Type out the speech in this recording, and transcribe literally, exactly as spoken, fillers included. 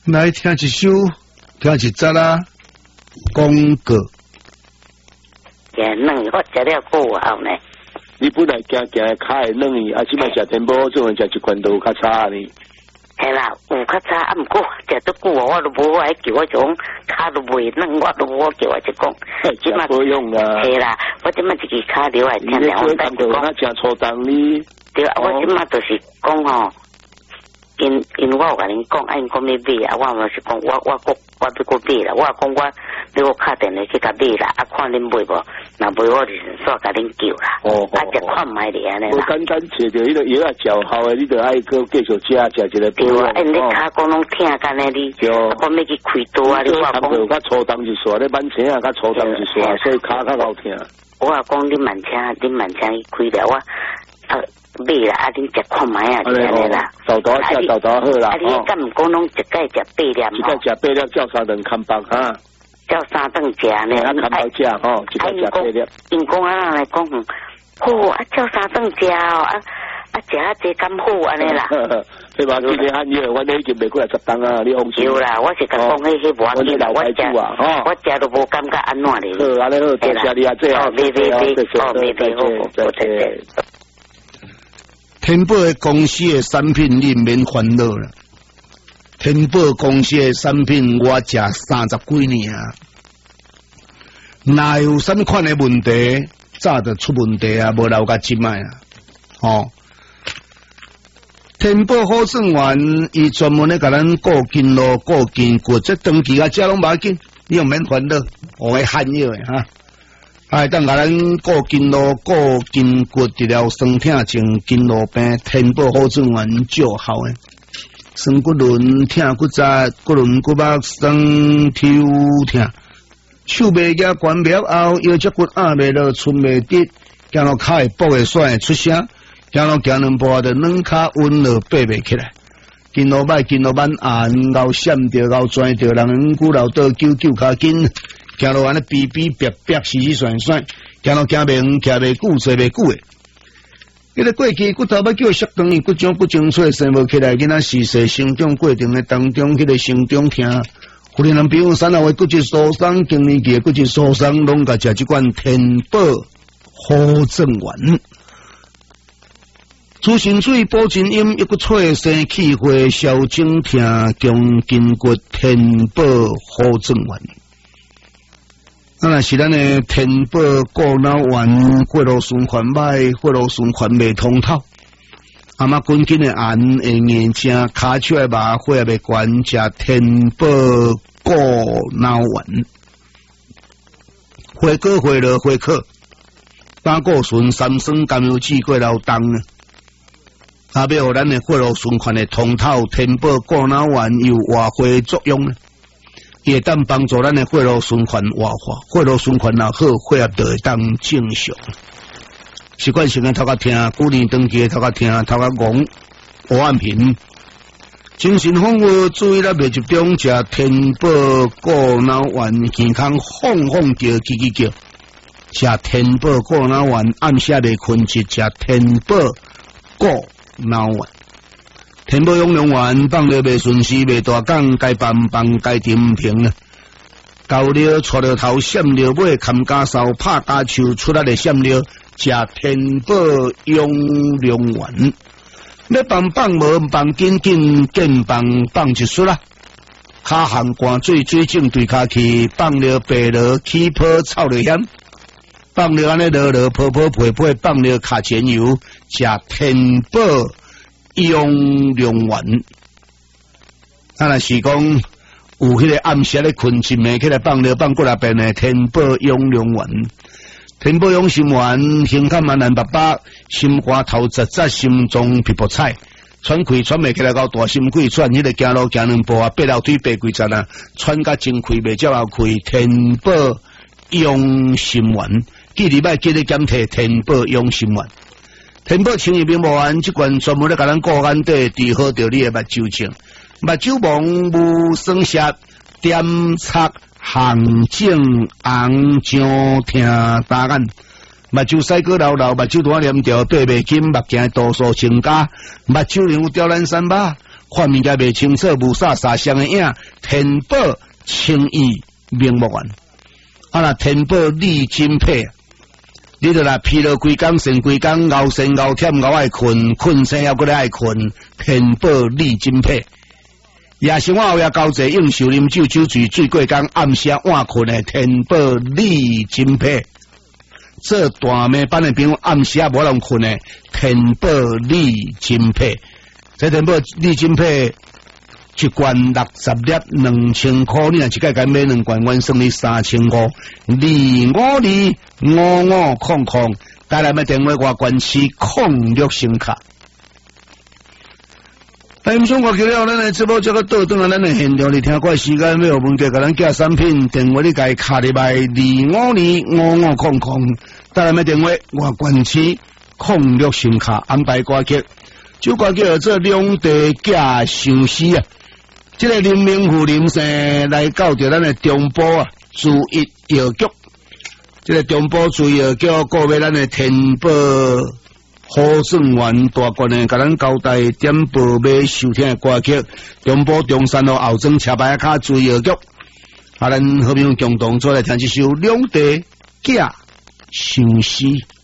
来听一首，听一则啦，广告。 也嫩，我食了够好呢。 你本来行行脚会软去，啊，即摆食天宝，做人食一罐都有较差呢。 系啦，有较差，啊，毋过食得久啊，我都无爱叫我种骹都袂软，我都无叫我就讲。 即摆不用啊。 系啦，我即摆一支骹留来听听，我等就讲。 那食粗重呢？ 对啊，我即摆就是讲吼。因因我有甲恁讲，啊，因讲要买啊，我嘛是讲，我我我我要过买啦，我讲我你我敲电话去甲买啦，啊，看恁买无，若买我就是煞甲恁叫啦，哦，啊，只看卖咧安尼啦。 我简单找着迄个药啊，药效诶，你着爱搁继续食，食一个。 对啊，因你骹讲拢疼干呢你，我要去开刀啊，你话讲。 较粗重一撮，你慢车啊，较粗重一撮，所以骹较好疼。 我话讲你慢车，你慢车去开了我，啊。买啦，啊！恁食看卖啊，是安尼啦。 豆豆食豆豆好啦。 啊！你敢毋讲拢一盖食八粒吼？ 一盖食八粒，照三顿看包哈。 照三顿食呢？ 啊，看包食吼，一盖食八粒。 因讲啊，来讲，好啊，照三顿食哦，啊啊，食啊，这咁好安尼啦。 对吧？今日按月，我呢已经卖过来十档啊，你放心。 有啦，我是甲讲迄迄无要紧啦，我食，我食都无感觉安怎哩。 好，安尼好，多谢你啊，这样。 哦，别别别，哦，别别好，好，再见。 天宝的公司的产品你免烦恼啦。天宝公司的产品我食三十几年啊，哪有什么款的问题，早就出问题啊，无留甲即卖啊。哦，天宝好算丸，伊专门咧甲咱顾筋络、顾筋骨，这长期啊，食拢无要紧，你又免烦恼，我会罕药的哈。哎，当甲咱顾筋络、顾筋骨，治疗酸痛症、筋络病，天宝好转丸就好诶。酸骨轮、痛骨扎、骨轮骨肉酸、抽痛，手袂夹关了后，腰脊骨压袂落，寸袂直，行路骹会跛会甩会出声，行路行两步就软骹温落爬袂起来。筋络歹，筋络板硬，咬闪着，咬拽着，人软骨老倒揪揪骹筋。行路安尼逼逼逼逼，死死甩甩，行路行袂远，徛袂久，坐袂久诶。迄个过去骨头要叫缩长，骨种不清楚，生无起来，囡仔时势成长过程诶当中，迄、那个成长疼。有的人比如三下位骨质疏松，经年期骨质疏松，拢甲食即款天宝好正丸。滋心水、补真阴，一骨脆生气血，消肿疼，强筋骨，天宝好正丸。啊，若是咱诶天宝过脑丸，血路循环歹，血路循环袂通透。阿妈滚筋诶眼会硬正，骹手诶麻血也袂悬，食天宝过脑丸。血果血落血可，胆固醇、三酸甘油酯过老重啊。啊，要互咱诶血路循环诶通透，天宝过脑丸有活血作用啊。伊会当帮助咱的血路循环活化，血路循环若好，血液就会当正常。习惯性的头壳疼，古年长期的头壳疼，头壳戆，黑眼皮，精神恍惚，注意力袂集中，食天宝过脑丸，健康晃晃叫，叽叽叫。食天宝过脑丸，暗时袂困去，食天宝过脑丸。天宝养龙丸放了袂顺时，袂大讲，该放放该停平啊。高了错了头，闪了尾，砍家梢，拍家手，出来的闪了，食天宝养龙丸。要放放无放紧紧，紧放放一束啦。骹行寒水水肿对骹去，放了白落起泡臭了险。放了安尼落落泡泡配配，放了卡钱油，食天宝养龙丸。啊，若是讲有迄个暗时咧困一暝起来放了放过来边的天宝养龙丸。天宝养心丸，胸坎满烂白白，心肝头直直，心脏皮薄菜，喘气喘袂起来到大心悸，喘迄个行路行两步啊，八楼腿爬几层啊，喘甲真气袂照后气。天宝养心丸，记礼拜记得检体天宝养心丸。天宝清热明目丸，即款专门咧甲咱顾眼底，治好着你诶目睭症，目睭盲无酸涩，点擦红肿红肿疼大眼，目睭屎过流流，目睭大黏条，爬袂紧，目镜度数增加，目睭有刁咱三巴， 看物件未清楚，无煞煞相的影，天宝轻易名不完。啊啦，天宝利金配，你著来疲劳规工，神规工，熬神熬忝，熬爱困，困醒还搁来爱困，天宝利金配。夜生活后夜交济，应酬啉酒，酒醉醉过工，暗时晚困的天宝利金配。做大妹班的朋友暗时啊无人困的天宝利金配，这天宝利金配一罐六十粒两千块，你若一届甲买两罐，阮算你三千五。二五二五五空空，带来咩电话外关市控六星卡。咱想看了，咱的直播这个倒转来，咱的现场你听过时间没有问题，甲咱寄产品电话你家卡入来二五二五五空空，带来咩电话外关市控六星卡安排歌曲，这歌曲叫做两地假相思啊。这个林明富林生来到着咱的中部啊，注意药局。这个中部注意药局告别咱的天宝好顺源大官的，甲咱交代点播买收听的歌曲。中部中山路后庄车牌卡注意药局，啊，咱好朋友共同做来听这首两地假相思。